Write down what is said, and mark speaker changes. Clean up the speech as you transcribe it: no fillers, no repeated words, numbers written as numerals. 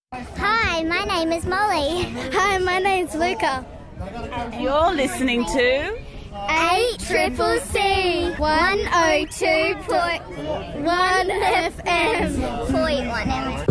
Speaker 1: Hi, my name is Molly.
Speaker 2: Hi, my name's Luca.
Speaker 3: And you're listening to
Speaker 2: 8CCC 102.1 FM.
Speaker 1: 0.1 FM.